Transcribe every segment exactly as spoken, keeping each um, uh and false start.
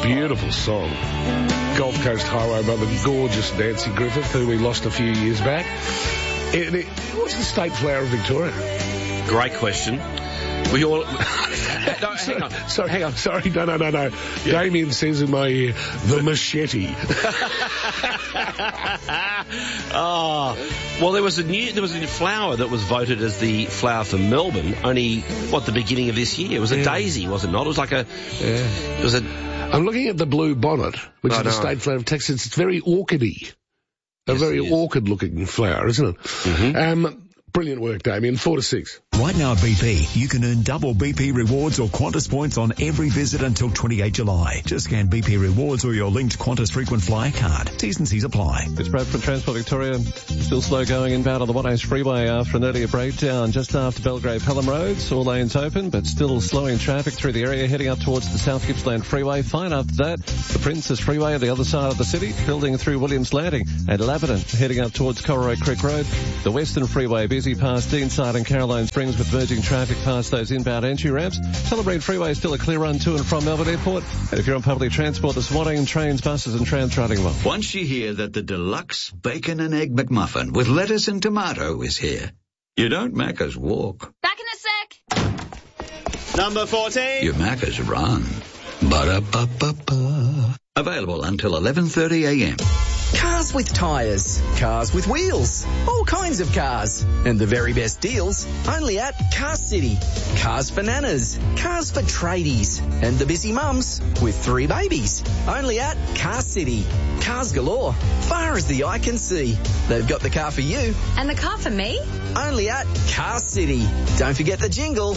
Beautiful song. Gold Coast Highway by the gorgeous Nancy Griffith, who we lost a few years back. It, it, what's the state flower of Victoria? Great question. We all... no, hang on. Sorry, hang on. Sorry, no, no, no, no. Yeah. Damien says in my ear, the machete. Oh, well, there was a new, there was a new flower that was voted as the flower for Melbourne only, what, the beginning of this year. It was a yeah. daisy, was it not? It was like a... Yeah. It was a... I'm looking at the blue bonnet, which oh, is the no. state flower of Texas. It's very orchidy. A yes, very orchid-looking flower, isn't it? Mm-hmm. Um... Brilliant work, Damien. Four to six. Right now at B P, you can earn double B P rewards or Qantas points on every visit until twenty-eighth of July. Just scan B P rewards or your linked Qantas frequent flyer card. T's and C's apply. It's Brad from Transport Victoria. Still slow going inbound on the one H freeway after an earlier breakdown just after Belgrave Pelham Roads. All lanes open, but still slowing traffic through the area heading up towards the South Gippsland Freeway. Fine after that, the Princess Freeway on the other side of the city, building through Williams Landing and Laverton heading up towards Coral Creek Road. The Western Freeway busy past Deanside and Caroline Springs with merging traffic past those inbound entry ramps. Telebreen Freeway is still a clear run to and from Melbourne Airport. And if you're on public transport this morning, trains, buses and trams riding well. Once you hear that the deluxe bacon and egg McMuffin with lettuce and tomato is here, you don't Macca's walk. Back in a sec. Number fourteen. You Macca's run. Ba-da-ba-ba-ba. Available until eleven thirty a m. Cars with tyres, cars with wheels, all kinds of cars. And the very best deals, only at Car City. Cars for nanas, cars for tradies, and the busy mums with three babies. Only at Car City. Cars galore, far as the eye can see. They've got the car for you. And the car for me? Only at Car City. Don't forget the jingle.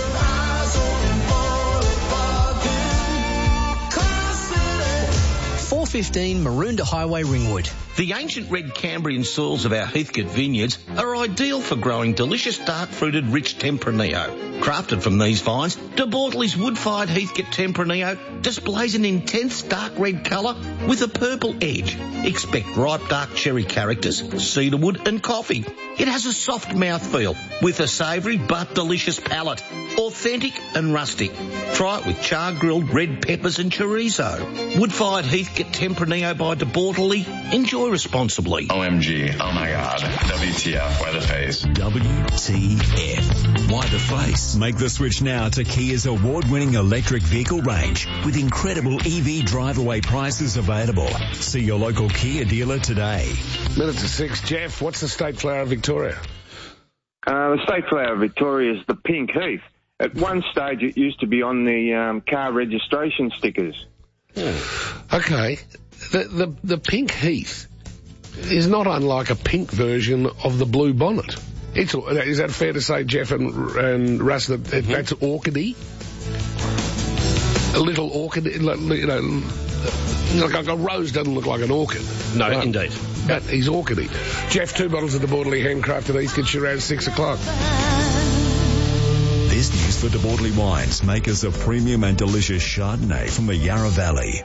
four fifteen Maroondah Highway, Ringwood. The ancient red Cambrian soils of our Heathcote vineyards are ideal for growing delicious dark-fruited rich Tempranillo. Crafted from these vines, De Bortoli's wood-fired Heathcote Tempranillo displays an intense dark red colour with a purple edge. Expect ripe dark cherry characters, cedarwood and coffee. It has a soft mouthfeel with a savoury but delicious palate. Authentic and rustic. Try it with char-grilled red peppers and chorizo. Wood-fired Heathcote Tempranillo by De Bortoli. Enjoy responsibly. O M G, oh my God, W T F, why the face? W T F, why the face? Make the switch now to Kia's award-winning electric vehicle range with incredible E V drive-away prices available. See your local Kia dealer today. Minute to six. Jeff, what's the state flower of Victoria? Uh, the state flower of Victoria is the pink heath. At one stage, it used to be on the um, car registration stickers. Oh. Okay. The, the, the pink heath is not unlike a pink version of the blue bonnet. It's, is that fair to say, Jeff and, and Russ, that mm-hmm. that's orchidy? A little orchid, you know, like a rose doesn't look like an orchid. No, right? Indeed. But he's orchidy. Jeff, two bottles of the Bortley handcrafted Heathcote Shiraz, six o'clock. This news for De Bortoli Wines, makers of premium and delicious Chardonnay from the Yarra Valley.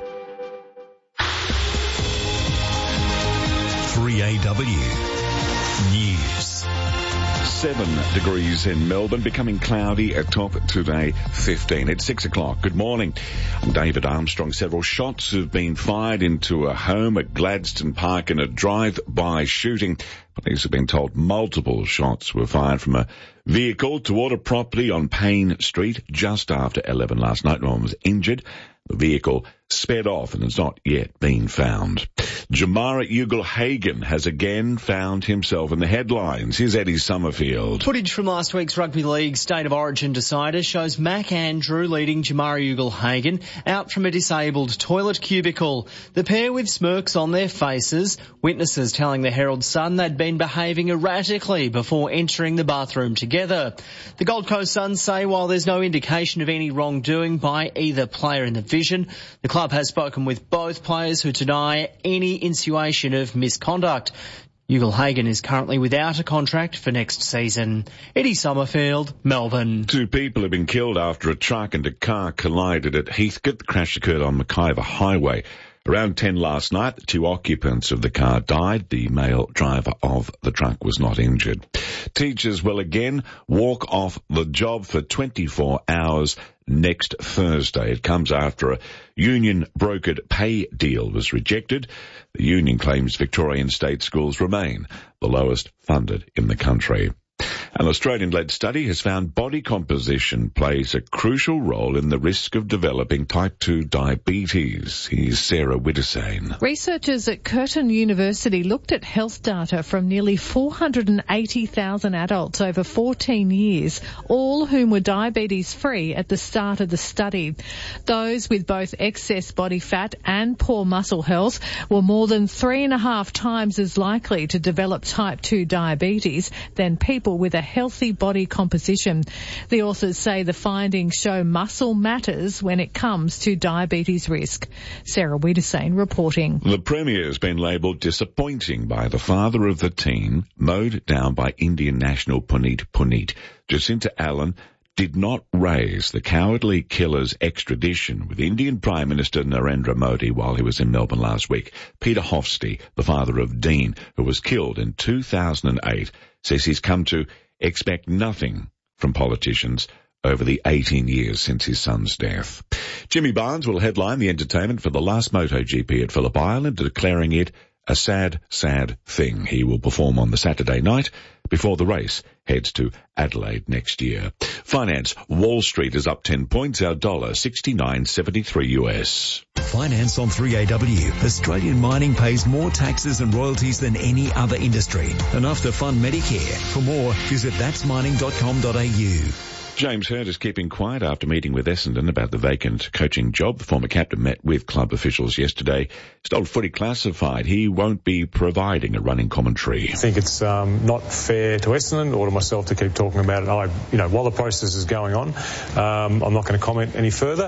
three A W News. Seven degrees in Melbourne, becoming cloudy at top today, fifteen. It's six o'clock. Good morning. I'm David Armstrong. Several shots have been fired into a home at Gladstone Park in a drive-by shooting. Police have been told multiple shots were fired from a vehicle toward a property on Payne Street just after eleven last night. No one was injured. The vehicle sped off and has not yet been found. Jamarra Ugle-Hagan has again found himself in the headlines. Here's Eddie Summerfield. Footage from last week's Rugby League State of Origin decider shows Mac Andrew leading Jamarra Ugle-Hagan out from a disabled toilet cubicle. The pair with smirks on their faces, witnesses telling the Herald Sun they'd been behaving erratically before entering the bathroom together. The Gold Coast Sun say while there's no indication of any wrongdoing by either player in the vision, the club has spoken with both players who deny any insinuation of misconduct. Ugle-Hagan is currently without a contract for next season. Eddie Summerfield, Melbourne. Two people have been killed after a truck and a car collided at Heathcote. The crash occurred on McIver Highway. Around ten last night, the two occupants of the car died. The male driver of the truck was not injured. Teachers will again walk off the job for twenty-four hours next Thursday. It comes after a union-brokered pay deal was rejected. The union claims Victorian state schools remain the lowest funded in the country. An Australian-led study has found body composition plays a crucial role in the risk of developing type two diabetes. Here's Sarah Widdesane. Researchers at Curtin University looked at health data from nearly four hundred eighty thousand adults over fourteen years, all whom were diabetes-free at the start of the study. Those with both excess body fat and poor muscle health were more than three and a half times as likely to develop type two diabetes than people with a healthy body composition. The authors say the findings show muscle matters when it comes to diabetes risk. Sarah Widdesane reporting. The Premier has been labelled disappointing by the father of the teen mowed down by Indian national Puneet Puneet. Jacinta Allen did not raise the cowardly killer's extradition with Indian Prime Minister Narendra Modi while he was in Melbourne last week. Peter Hofstee, the father of Dean, who was killed in two thousand eight, says he's come to expect nothing from politicians over the eighteen years since his son's death. Jimmy Barnes will headline the entertainment for the last MotoGP at Phillip Island, declaring it a sad, sad thing. He will perform on the Saturday night before the race heads to Adelaide next year. Finance, Wall Street is up ten points, our dollar sixty-nine seventy-three U S. Finance on three A W. Australian mining pays more taxes and royalties than any other industry. Enough to fund Medicare. For more, visit that's mining dot com dot a u. James Hurd is keeping quiet after meeting with Essendon about the vacant coaching job. The former captain met with club officials yesterday. He's told Footy Classified he won't be providing a running commentary. I think it's um, not fair to Essendon or to myself to keep talking about it. I, you know, while the process is going on, um, I'm not going to comment any further.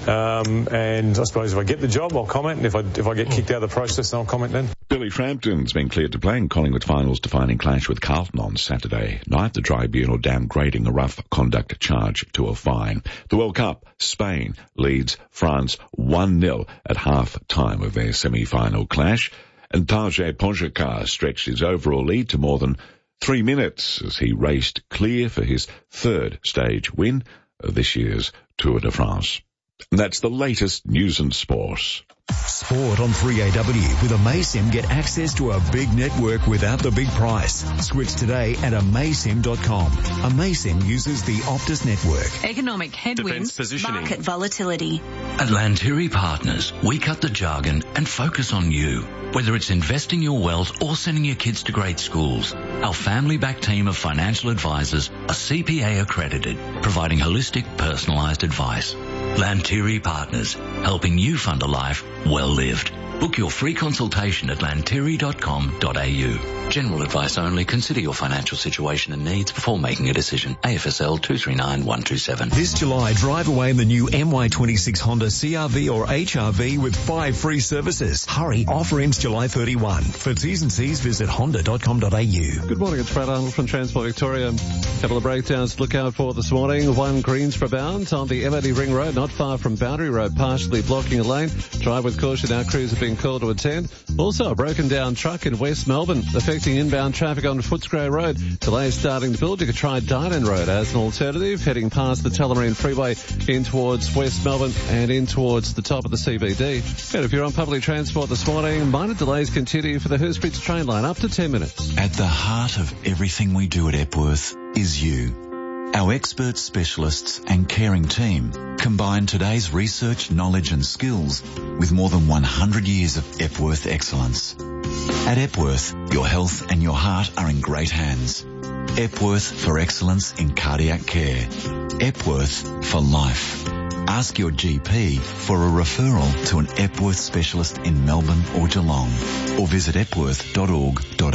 Um, and I suppose if I get the job, I'll comment. And if I if I get kicked out of the process, then I'll comment then. Billy Frampton's been cleared to play in Collingwood finals defining clash with Carlton on Saturday night. The tribunal downgrading a rough conduct charge to a fine. The World Cup, Spain leads France one nil at half-time of their semi-final clash, and Tadej Pogačar stretched his overall lead to more than three minutes as he raced clear for his third stage win of this year's Tour de France. And that's the latest news and sport. Sport on three A W. With Amaysim, get access to a big network without the big price. Switch today at amaysim dot com. Amaysim uses the Optus network. Economic headwinds, market volatility. At Lanteri Partners, we cut the jargon and focus on you. Whether it's investing your wealth or sending your kids to great schools, our family-backed team of financial advisors are C P A accredited, providing holistic, personalised advice. Lanteri Partners, helping you fund a life well lived. Book your free consultation at lanteri dot com dot a u. General advice only. Consider your financial situation and needs before making a decision. A F S L two three nine one two seven. This July, drive away in the new M Y twenty-six Honda C R V or H R V with five free services. Hurry, offer ends July thirty-first. For T's and C's, visit honda dot com dot a u. Good morning, it's Brad Arnold from Transport Victoria. A couple of breakdowns to look out for this morning. One Greensboro bound on the M eighty Ring Road, not far from Boundary Road, partially blocking a lane. Drive with caution, our crews have been called to attend. Also, a broken down truck in West Melbourne affecting inbound traffic on Footscray Road. Delays starting to build. You could try Dynon Road as an alternative, heading past the Tullamarine Freeway in towards West Melbourne and in towards the top of the C B D. And if you're on public transport this morning, minor delays continue for the Hurstbridge train line, up to ten minutes. At the heart of everything we do at Epworth is you. Our expert specialists and caring team combine today's research, knowledge and skills with more than one hundred years of Epworth excellence. At Epworth, your health and your heart are in great hands. Epworth for excellence in cardiac care. Epworth for life. Ask your G P for a referral to an Epworth specialist in Melbourne or Geelong, or visit epworth dot org dot